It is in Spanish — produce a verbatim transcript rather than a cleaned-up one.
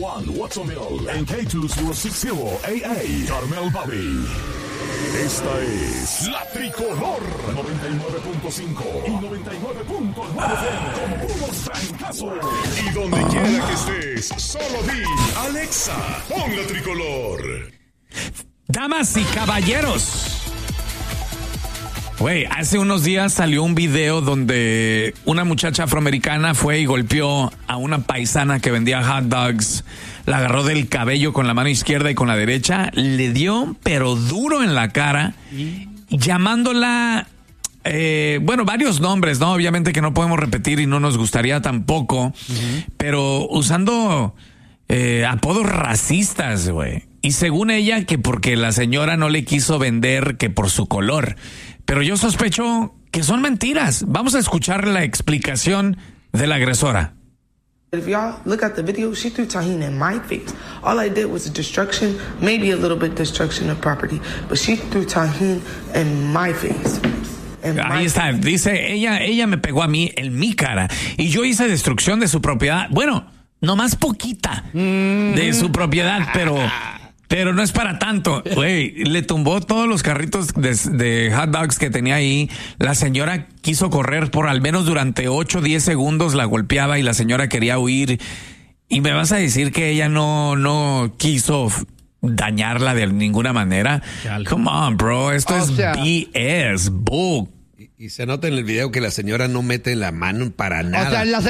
Juan Watsonville en K dos mil sesenta A A Carmel Bobby. Esta es La Tricolor noventa y nueve punto cinco y noventa y nueve punto nueve con puros francazos. Y donde quiera que estés, solo di Alexa, pon La Tricolor. Damas y caballeros. Güey, hace unos días salió un video donde una muchacha afroamericana fue y golpeó a una paisana que vendía hot dogs. La agarró del cabello con la mano izquierda y con la derecha. Le dio, pero duro en la cara, llamándola, eh, bueno, varios nombres, ¿no? Obviamente que no podemos repetir y no nos gustaría tampoco, uh-huh. pero usando eh, apodos racistas, güey. Y según ella, que porque la señora no le quiso vender, que por su color. Pero yo sospecho que son mentiras. Vamos a escuchar la explicación de la agresora. If y'all look at the video, she threw Tahini in my face. All I did was destruction, maybe a little bit destruction of property, but she threw Tahini in my face. In Ahí my está, face. dice, ella, ella me pegó a mí en mi cara y yo hice destrucción de su propiedad. Bueno, nomás poquita mm. de su propiedad, pero... Pero no es para tanto, güey. Le tumbó todos los carritos de, de hot dogs que tenía ahí. La señora quiso correr por al menos durante ocho o diez segundos, la golpeaba y la señora quería huir. Y me vas a decir que ella no, no quiso dañarla de ninguna manera. Chale. Come on, bro. Esto o es sea, B S, bull. Y, y se nota en el video que la señora no mete la mano para nada. O sea, la